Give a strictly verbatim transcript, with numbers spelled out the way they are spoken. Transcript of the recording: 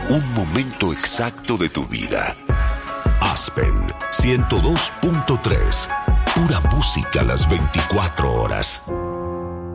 un momento exacto de tu vida. Aspen ciento dos punto tres. Pura música las veinticuatro horas.